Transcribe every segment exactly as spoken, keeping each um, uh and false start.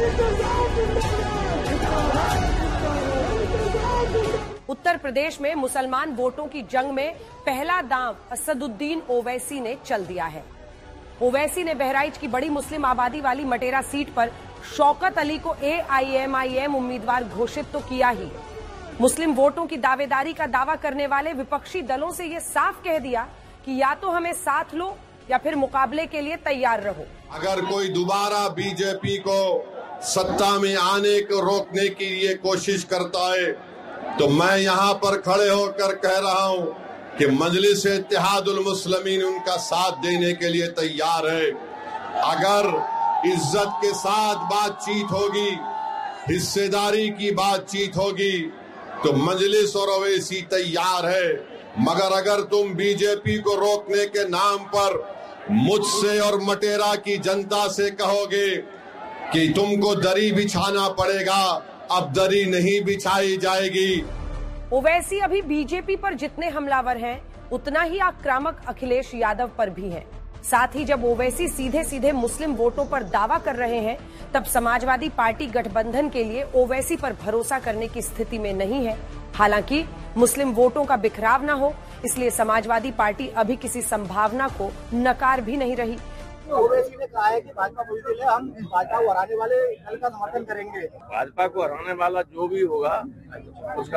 उत्तर प्रदेश में मुसलमान वोटों की जंग में पहला दांव असदुद्दीन ओवैसी ने चल दिया है। ओवैसी ने बहराइच की बड़ी मुस्लिम आबादी वाली मटेरा सीट पर शौकत अली को ए आई एम आई एम उम्मीदवार घोषित तो किया ही, मुस्लिम वोटों की दावेदारी का दावा करने वाले विपक्षी दलों से ये साफ कह दिया कि या तो हमें साथ लो या फिर मुकाबले के लिए तैयार रहो। अगर कोई दोबारा बीजेपी को सत्ता में आने को रोकने की ये कोशिश करता है तो मैं यहाँ पर खड़े होकर कह रहा हूँ कि मजलिस इत्तेहादुल मुस्लिमीन उनका साथ देने के लिए तैयार है। अगर इज्जत के साथ बातचीत होगी, हिस्सेदारी की बातचीत होगी तो मजलिस और ओवैसी तैयार है। मगर अगर तुम बीजेपी को रोकने के नाम पर मुझसे और मटेरा की जनता से कहोगे कि तुमको दरी बिछाना पड़ेगा, अब दरी नहीं बिछाई जाएगी। ओवैसी अभी बीजेपी पर जितने हमलावर हैं, उतना ही आक्रामक अखिलेश यादव पर भी हैं। साथ ही जब ओवैसी सीधे सीधे मुस्लिम वोटों पर दावा कर रहे हैं, तब समाजवादी पार्टी गठबंधन के लिए ओवैसी पर भरोसा करने की स्थिति में नहीं है। हालांकि मुस्लिम वोटों का बिखराव न हो, इसलिए समाजवादी पार्टी अभी किसी संभावना को नकार भी नहीं रही। ओवैसी ने कहा है कि भाजपा बुलडोजर है, हम भाजपा को हराने वाले दल का समर्थन करेंगे। भाजपा को हराने वाला जो भी होगा उसका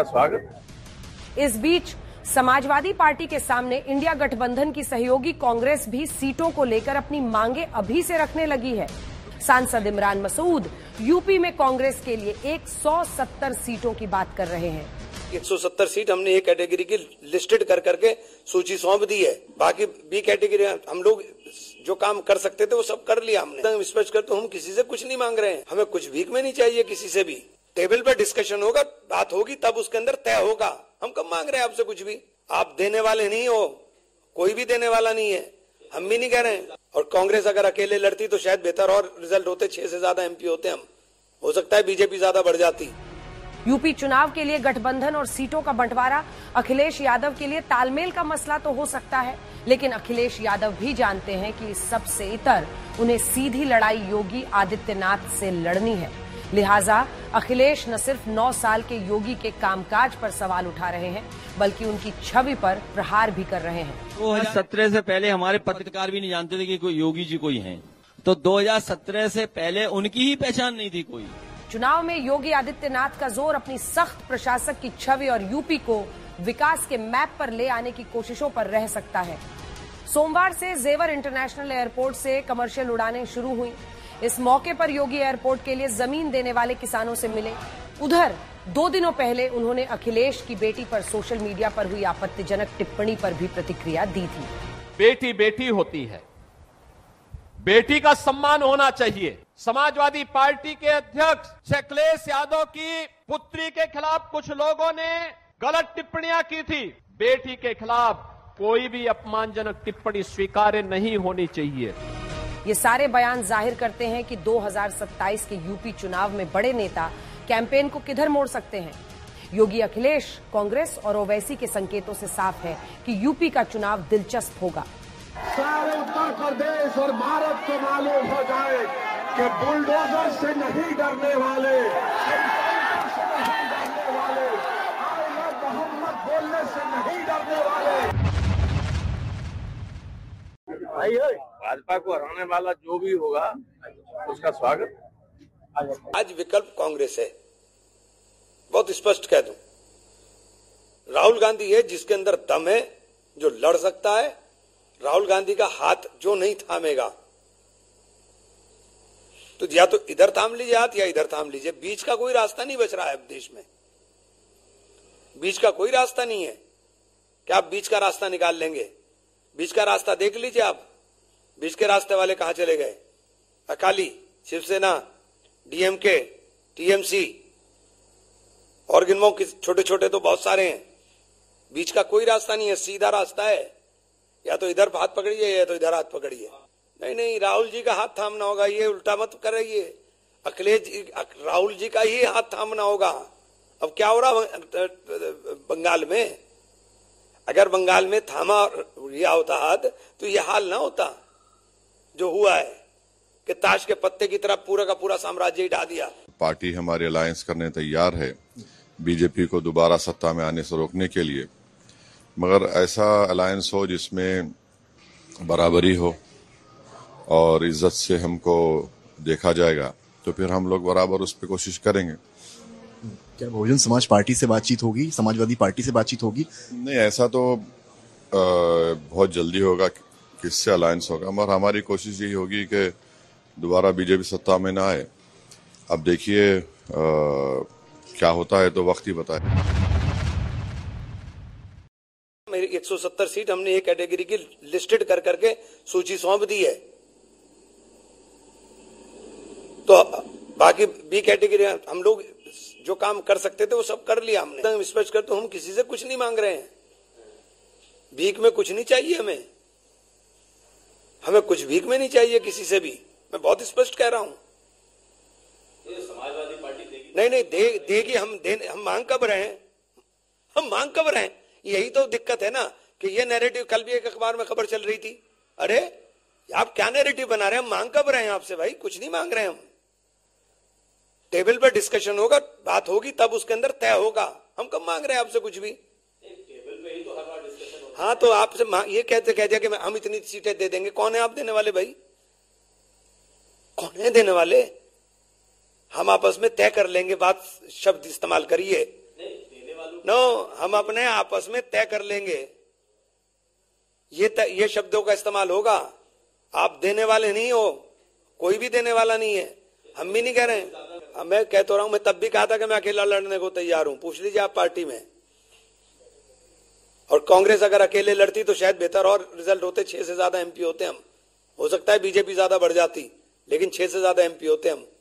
स्वागत। इस बीच समाजवादी पार्टी के सामने इंडिया गठबंधन की सहयोगी कांग्रेस भी सीटों को लेकर अपनी मांगे अभी से रखने लगी है। सांसद इमरान मसूद यूपी में कांग्रेस के लिए एक सौ सत्तर सीटों की बात कर रहे हैं। एक सौ सत्तर सीट हमने ए कैटेगरी की लिस्टेड कर करके सूची सौंप दी है। बाकी बी कैटेगरी हम लोग जो काम कर सकते थे वो सब कर लिया हमने। स्पष्ट कर तो हम किसी से कुछ नहीं मांग रहे हैं, हमें कुछ भीख में नहीं चाहिए किसी से भी। टेबल पे डिस्कशन होगा, बात होगी, तब उसके अंदर तय होगा। हम कब मांग रहे हैं आपसे कुछ भी? आप देने वाले नहीं हो, कोई भी देने वाला नहीं है, हम भी नहीं कह रहे हैं। और कांग्रेस अगर अकेले लड़ती तो शायद बेहतर और रिजल्ट होते, छह से ज्यादा एमपी होते हम। हो सकता है बीजेपी ज्यादा बढ़ जाती। यूपी चुनाव के लिए गठबंधन और सीटों का बंटवारा अखिलेश यादव के लिए तालमेल का मसला तो हो सकता है, लेकिन अखिलेश यादव भी जानते हैं कि इस सबसे इतर उन्हें सीधी लड़ाई योगी आदित्यनाथ से लड़नी है। लिहाजा अखिलेश न सिर्फ नौ साल के योगी के कामकाज पर सवाल उठा रहे हैं, बल्कि उनकी छवि पर प्रहार भी कर रहे हैं। दो हजार सत्रह से पहले हमारे पत्रकार भी नहीं जानते थे कि कोई योगी जी कोई हैं, तो दो हजार सत्रह से पहले उनकी ही पहचान नहीं थी कोई। चुनाव में योगी आदित्यनाथ का जोर अपनी सख्त प्रशासक की छवि और यूपी को विकास के मैप पर ले आने की कोशिशों पर रह सकता है। सोमवार से जेवर इंटरनेशनल एयरपोर्ट से कमर्शियल उड़ानें शुरू हुई। इस मौके पर योगी एयरपोर्ट के लिए जमीन देने वाले किसानों से मिले। उधर दो दिनों पहले उन्होंने अखिलेश की बेटी पर सोशल मीडिया पर हुई आपत्तिजनक टिप्पणी पर भी प्रतिक्रिया दी थी। बेटी बेटी होती है, बेटी का सम्मान होना चाहिए। समाजवादी पार्टी के अध्यक्ष अखिलेश यादव की पुत्री के खिलाफ कुछ लोगों ने गलत टिप्पणियां की थी। बेटी के खिलाफ कोई भी अपमानजनक टिप्पणी स्वीकार्य नहीं होनी चाहिए। ये सारे बयान जाहिर करते हैं कि दो हज़ार सत्ताईस के यूपी चुनाव में बड़े नेता कैंपेन को किधर मोड़ सकते हैं। योगी अखिलेश, कांग्रेस और ओवैसी के संकेतों से साफ है कि यूपी का चुनाव दिलचस्प होगा। सारे उत्तर प्रदेश और भारत को मालूम हो जाए कि बुलडोजर से नहीं डरने वाले, से नहीं डरने वाले, मोहम्मद बोलने से नहीं डरने वाले। भाजपा को हराने वाला जो भी होगा उसका स्वागत। आज विकल्प कांग्रेस है, बहुत स्पष्ट कह दूं। राहुल गांधी है जिसके अंदर दम है, जो लड़ सकता है। राहुल गांधी का हाथ जो नहीं थामेगा, तो या तो इधर थाम लीजिए हाथ या इधर थाम लीजिए। बीच का कोई रास्ता नहीं बच रहा है अब देश में, बीच का कोई रास्ता नहीं है। क्या आप बीच का रास्ता निकाल लेंगे? बीच का रास्ता देख लीजिए आप, बीच के रास्ते वाले कहां चले गए? अकाली, शिवसेना, डीएमके, टीएमसी और गिनवाओ कि छोटे छोटे तो बहुत सारे हैं। बीच का कोई रास्ता नहीं है, सीधा रास्ता है। या तो इधर हाथ पकड़िए या तो इधर हाथ पकड़िए। नहीं नहीं, राहुल जी का हाथ थामना होगा, ये उल्टा मत कर रही है। अखिलेश जी, राहुल जी का ही हाथ थामना होगा। अब क्या हो रहा बंगाल में? अगर बंगाल में थामा लिया होता हाथ तो यह हाल ना होता जो हुआ है। कि ताश के पत्ते की तरह पूरा का पूरा साम्राज्य ही ढा दिया। पार्टी हमारी अलायंस करने तैयार है बीजेपी को दोबारा सत्ता में आने से रोकने के लिए, मगर ऐसा अलायंस हो जिसमें बराबरी हो और इज्जत से हमको देखा जाएगा, तो फिर हम लोग बराबर उस पर कोशिश करेंगे। क्या बहुजन समाज पार्टी से बातचीत होगी, समाजवादी पार्टी से बातचीत होगी? नहीं, ऐसा तो आ, बहुत जल्दी होगा, किससे अलायंस होगा, मगर हमारी कोशिश यही होगी कि दोबारा बीजेपी सत्ता में ना आए। अब देखिए क्या होता है तो वक्त ही बताए। मेरी एक सौ सत्तर सीट हमने एक कैटेगरी की लिस्टेड कर करके सूची सौंप दी है, तो बाकी बी कैटेगरी हम लोग जो काम कर सकते थे वो सब कर लिया हमने। स्पष्ट कर, तो हम किसी से कुछ नहीं मांग रहे हैं, भीख में कुछ नहीं चाहिए हमें, हमें कुछ भीख में नहीं चाहिए किसी से भी, मैं बहुत स्पष्ट कह रहा हूं। समाजवादी पार्टी देगी? नहीं नहीं दे, देगी। हम दे, हम मांग कब रहे हैं, हम मांग कब रहे हैं? यही तो दिक्कत है ना कि ये नैरेटिव, कल भी एक अखबार में खबर चल रही थी, अरे आप क्या नैरेटिव बना रहे हैं, हम मांग कब रहे हैं आपसे भाई? कुछ नहीं मांग रहे हैं हम। टेबल पर डिस्कशन होगा, बात होगी, तब उसके अंदर तय होगा। हम कब मांग रहे हैं आपसे कुछ भी? टेबल पे ही तो हर बार डिस्कशन होता है। हाँ, तो आपसे ये कहते कहते कि हम इतनी सीटें दे देंगे, कौन है आप देने वाले भाई? कौन है देने वाले? हम आपस में तय कर लेंगे, बात शब्द इस्तेमाल करिए। नो, हम अपने आपस में तय कर लेंगे, ये ये शब्दों का इस्तेमाल होगा। आप देने वाले नहीं हो, कोई भी देने वाला नहीं है, हम भी नहीं कह रहे हैं। मैं कह तो रहा हूं, मैं तब भी कहा था कि मैं अकेला लड़ने को तैयार हूं, पूछ लीजिए आप पार्टी में। और कांग्रेस अगर अकेले लड़ती तो शायद बेहतर और रिजल्ट होते, छह से ज्यादा एमपी होते हम। हो सकता है बीजेपी ज्यादा बढ़ जाती, लेकिन छह से ज्यादा एमपी होते हम।